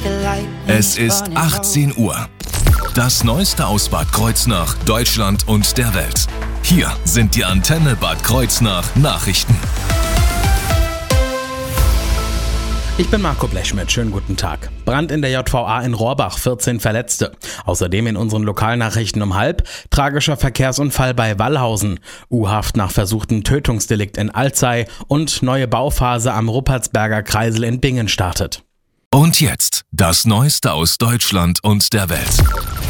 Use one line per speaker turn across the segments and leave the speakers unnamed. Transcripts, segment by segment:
Es ist 18 Uhr. Das Neueste aus Bad Kreuznach, Deutschland und der Welt. Hier sind die Antenne Bad Kreuznach Nachrichten.
Ich bin Marco Blechschmidt, schönen guten Tag. Brand in der JVA in Rohrbach, 14 Verletzte. Außerdem in unseren Lokalnachrichten um 12:30, tragischer Verkehrsunfall bei Wallhausen, U-Haft nach versuchtem Tötungsdelikt in Alzey und neue Bauphase am Ruppertsberger Kreisel in Bingen startet.
Und jetzt das Neueste aus Deutschland und der Welt.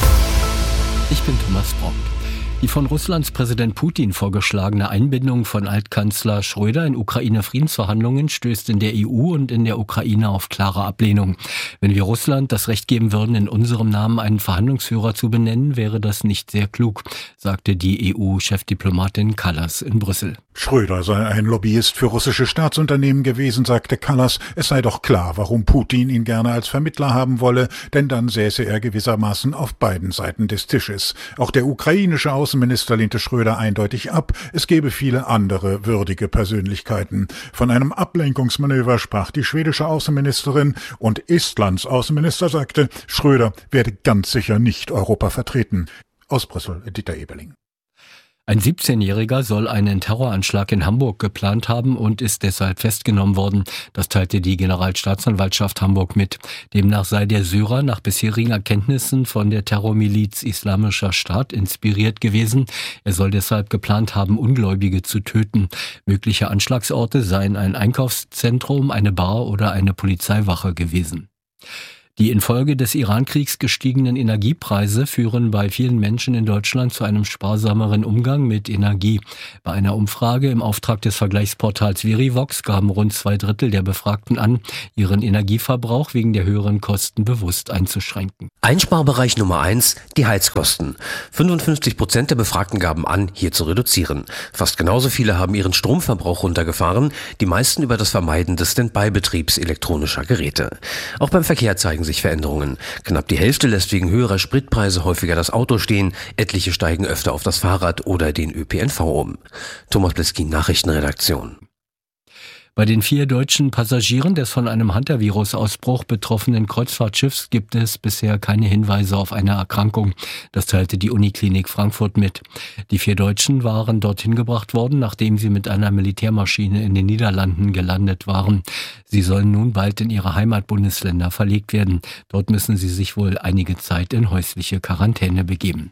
Ich bin Thomas Brock. Die von Russlands Präsident Putin vorgeschlagene Einbindung von Altkanzler Schröder in Ukraine-Friedensverhandlungen stößt in der EU und in der Ukraine auf klare Ablehnung. Wenn wir Russland das Recht geben würden, in unserem Namen einen Verhandlungsführer zu benennen, wäre das nicht sehr klug, sagte die EU-Chefdiplomatin Kallas in Brüssel.
Schröder sei ein Lobbyist für russische Staatsunternehmen gewesen, sagte Kallas. Es sei doch klar, warum Putin ihn gerne als Vermittler haben wolle, denn dann säße er gewissermaßen auf beiden Seiten des Tisches. Auch der ukrainische Außenminister lehnte Schröder eindeutig ab. Es gäbe viele andere würdige Persönlichkeiten. Von einem Ablenkungsmanöver sprach die schwedische Außenministerin und Estlands Außenminister sagte, Schröder werde ganz sicher nicht Europa vertreten. Aus Brüssel, Dieter Eberling.
Ein 17-Jähriger soll einen Terroranschlag in Hamburg geplant haben und ist deshalb festgenommen worden. Das teilte die Generalstaatsanwaltschaft Hamburg mit. Demnach sei der Syrer nach bisherigen Erkenntnissen von der Terrormiliz Islamischer Staat inspiriert gewesen. Er soll deshalb geplant haben, Ungläubige zu töten. Mögliche Anschlagsorte seien ein Einkaufszentrum, eine Bar oder eine Polizeiwache gewesen. Die infolge des Iran-Kriegs gestiegenen Energiepreise führen bei vielen Menschen in Deutschland zu einem sparsameren Umgang mit Energie. Bei einer Umfrage im Auftrag des Vergleichsportals Verivox gaben rund 2/3 der Befragten an, ihren Energieverbrauch wegen der höheren Kosten bewusst einzuschränken.
Einsparbereich Nummer 1, die Heizkosten. 55% der Befragten gaben an, hier zu reduzieren. Fast genauso viele haben ihren Stromverbrauch runtergefahren, die meisten über das Vermeiden des Standby-Betriebs elektronischer Geräte. Auch beim Verkehr zeigen sich Veränderungen. Knapp die Hälfte lässt wegen höherer Spritpreise häufiger das Auto stehen, etliche steigen öfter auf das Fahrrad oder den ÖPNV um. Thomas Bliskin, Nachrichtenredaktion.
Bei den 4 deutschen Passagieren des von einem Hantavirus-Ausbruch betroffenen Kreuzfahrtschiffs gibt es bisher keine Hinweise auf eine Erkrankung. Das teilte die Uniklinik Frankfurt mit. Die 4 Deutschen waren dorthin gebracht worden, nachdem sie mit einer Militärmaschine in den Niederlanden gelandet waren. Sie sollen nun bald in ihre Heimatbundesländer verlegt werden. Dort müssen sie sich wohl einige Zeit in häusliche Quarantäne begeben.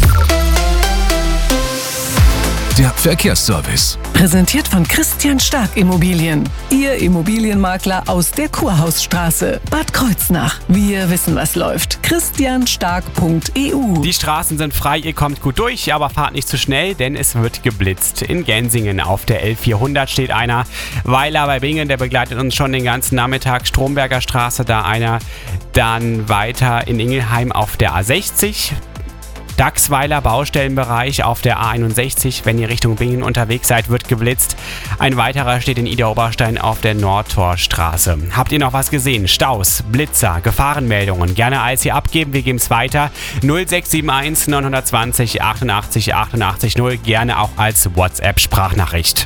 Der Verkehrsservice.
Präsentiert von Christian Stark Immobilien. Ihr Immobilienmakler aus der Kurhausstraße. Bad Kreuznach. Wir wissen, was läuft. christianstark.eu.
Die Straßen sind frei, ihr kommt gut durch, aber fahrt nicht zu schnell, denn es wird geblitzt. In Gensingen auf der L400 steht einer. Weiler bei Bingen, der begleitet uns schon den ganzen Nachmittag. Stromberger Straße, da einer. Dann weiter in Ingelheim auf der A60. Dachsweiler Baustellenbereich auf der A61, wenn ihr Richtung Bingen unterwegs seid, wird geblitzt. Ein weiterer steht in Idar-Oberstein auf der Nordtorstraße. Habt ihr noch was gesehen? Staus, Blitzer, Gefahrenmeldungen? Gerne als hier abgeben, wir geben es weiter. 0671 920 88 88 0, gerne auch als WhatsApp-Sprachnachricht.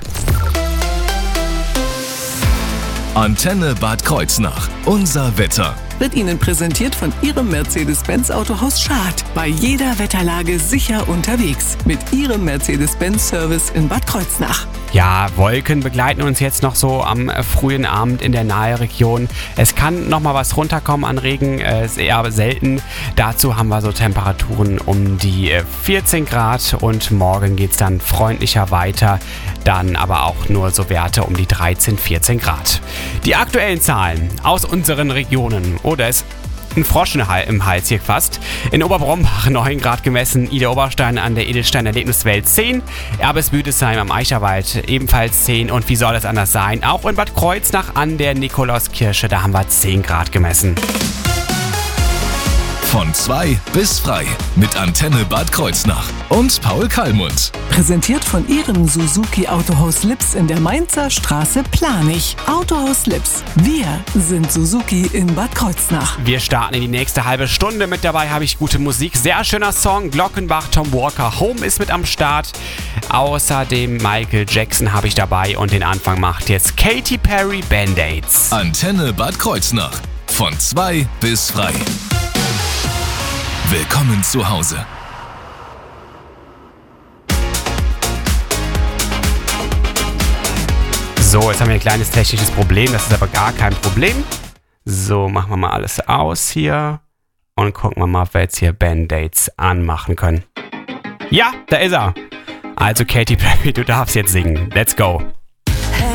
Antenne Bad Kreuznach. Unser Wetter.
Wird Ihnen präsentiert von Ihrem Mercedes-Benz Autohaus Schad. Bei jeder Wetterlage sicher unterwegs. Mit Ihrem Mercedes-Benz-Service in Bad Kreuznach.
Ja, Wolken begleiten uns jetzt noch so am frühen Abend in der Nahregion. Es kann noch mal was runterkommen an Regen, ist eher selten. Dazu haben wir so Temperaturen um die 14 Grad und morgen geht es dann freundlicher weiter. Dann aber auch nur so Werte um die 13, 14 Grad. Die aktuellen Zahlen aus unseren Regionen. Oder es ein Frosch im Hals hier fast. In Oberbrombach 9 Grad gemessen, Idar-Oberstein an der Edelstein Erlebniswelt 10, Erbes-Büdesheim am Eicherwald ebenfalls 10 und wie soll es anders sein? Auch in Bad Kreuznach an der Nikolauskirche, da haben wir 10 Grad gemessen.
Von 2 bis frei mit Antenne Bad Kreuznach und Paul Kallmund.
Präsentiert von Ihrem Suzuki Autohaus Lips in der Mainzer Straße Planich. Autohaus Lips. Wir sind Suzuki in Bad Kreuznach.
Wir starten in die nächste halbe Stunde. Mit dabei habe ich gute Musik. Sehr schöner Song. Glockenbach, Tom Walker. Home ist mit am Start. Außerdem Michael Jackson habe ich dabei. Und den Anfang macht jetzt Katy Perry, Band-Aids.
Antenne Bad Kreuznach. Von 2 bis frei. Willkommen zu Hause.
So, jetzt haben wir ein kleines technisches Problem, das ist aber gar kein Problem. So, machen wir mal alles aus hier und gucken wir mal, ob wir jetzt hier Band-Aids anmachen können. Ja, da ist er. Also Katy Perry, du darfst jetzt singen. Let's go.